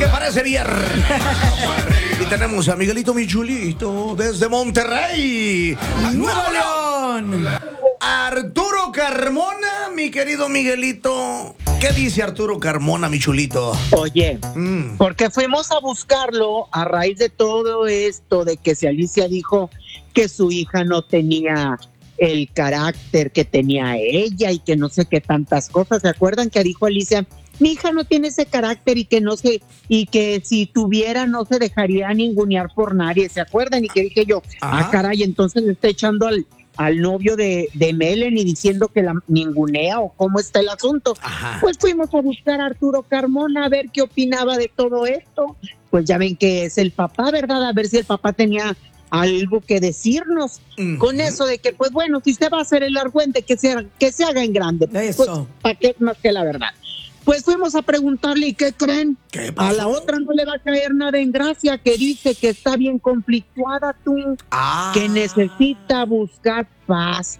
que parece viernes. Y tenemos a Miguelito Michulito desde Monterrey, Nuevo León. Arturo Carmona, mi querido Miguelito. ¿Qué dice Arturo Carmona, mi chulito? Oye, porque fuimos a buscarlo a raíz de todo esto, de que si Alicia dijo que su hija no tenía el carácter que tenía ella y que no sé qué tantas cosas. ¿Se acuerdan que dijo Alicia? Mi hija no tiene ese carácter y que no sé, y que si tuviera no se dejaría ningunear por nadie. ¿Se acuerdan? Y que dije yo, caray, entonces le está echando al novio de Melanie diciendo que la ningunea o cómo está el asunto. Pues fuimos a buscar a Arturo Carmona a ver qué opinaba de todo esto. Pues ya ven que es el papá, ¿verdad? A ver si el papá tenía algo que decirnos con eso de que, pues bueno, si usted va a hacer el argüente, que se haga en grande. Eso. Pues, ¿para qué más que la verdad? Pues fuimos a preguntarle, ¿y qué creen? ¿Qué pasó? A la otra no le va a caer nada en gracia, que dice que está bien conflictuada tú, que necesita buscar paz.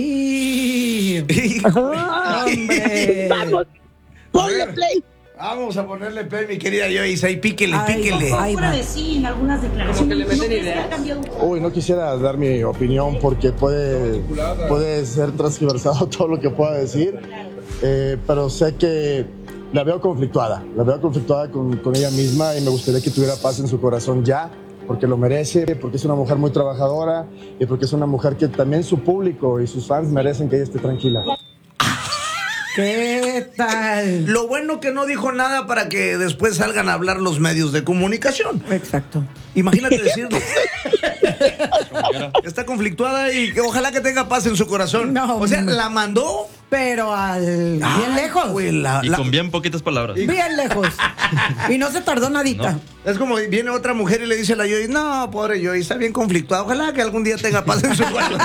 Hombre. Vamos, ponle play. Vamos a ponerle play, mi querida Joyce. Ahí píquele. Fuera de sí en algunas declaraciones. Como que le meten ideas. Uy, no quisiera dar mi opinión porque puede ser transgiversado todo lo que pueda decir, pero sé que la veo conflictuada con ella misma y me gustaría que tuviera paz en su corazón ya, porque lo merece, porque es una mujer muy trabajadora y porque es una mujer que también su público y sus fans merecen que ella esté tranquila. ¿Qué tal? Lo bueno que no dijo nada para que después salgan a hablar los medios de comunicación. Exacto. Imagínate decirlo. Está conflictuada y que ojalá que tenga paz en su corazón. No, o sea, la mandó, pero bien lejos. Güey, Y con bien poquitas palabras. Bien lejos. Y no se tardó nadita. No. Es como viene otra mujer y le dice a la Joy, no, pobre Joy, está bien conflictuada. Ojalá que algún día tenga paz en su corazón.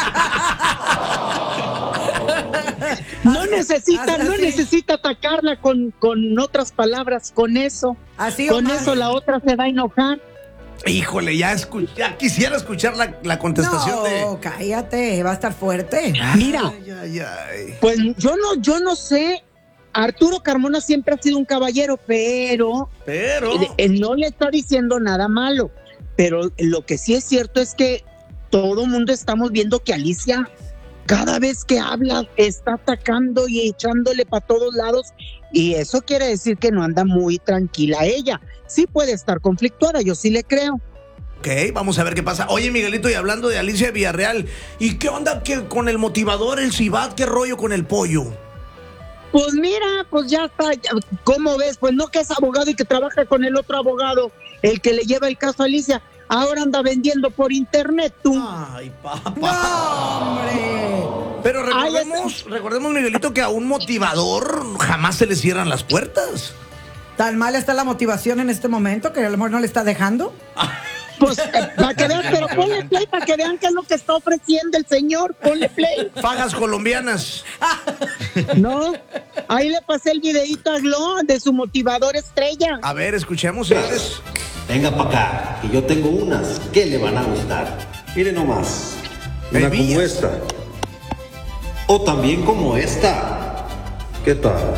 No necesita atacarla con otras palabras, con eso. Así con eso la otra se va a enojar. Híjole, ya quisiera escuchar la contestación No, cállate, va a estar fuerte. Mira, pues yo no sé. Arturo Carmona siempre ha sido un caballero, pero él no le está diciendo nada malo. Pero lo que sí es cierto es que todo mundo estamos viendo que Alicia, cada vez que habla, está atacando y echándole para todos lados. Y eso quiere decir que no anda muy tranquila ella. Sí puede estar conflictuada, yo sí le creo. Ok, vamos a ver qué pasa. Oye, Miguelito, y hablando de Alicia Villarreal, ¿y qué onda con el motivador, el Cibat? ¿Qué rollo con el pollo? Pues mira, pues ya está. ¿Cómo ves? Pues no, que es abogado y que trabaja con el otro abogado, el que le lleva el caso a Alicia. Ahora anda vendiendo por internet, tú. Ay, papá. ¡No, hombre! Pero recordemos, Miguelito, que a un motivador jamás se le cierran las puertas. ¿Tan mal está la motivación en este momento que a lo mejor no le está dejando? Pues para que vean, pero ponle play para que vean qué es lo que está ofreciendo el señor. Ponle play. Fajas colombianas. No, ahí le pasé el videíto a Glo de su motivador estrella. A ver, escuchemos, señores. Venga para acá, que yo tengo unas que le van a gustar. Mire nomás, una como esta. O también como esta. ¿Qué tal?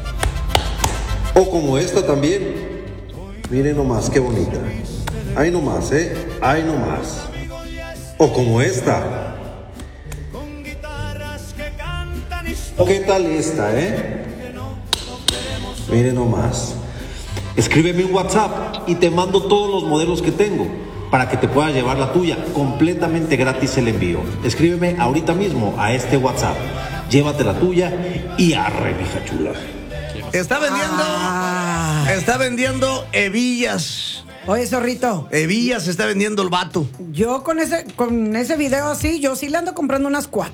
O como esta también. Mire nomás, qué bonita. Ahí nomás, ahí nomás. O como esta. ¿Qué tal esta, Mire nomás. Escríbeme un WhatsApp y te mando todos los modelos que tengo para que te puedas llevar la tuya, completamente gratis el envío. Escríbeme ahorita mismo a este WhatsApp. Llévate la tuya y arre, mija chula. Está vendiendo hebillas. Oye, zorrito. Hebillas está vendiendo el vato. Yo con ese video así, yo sí le ando comprando unas 4.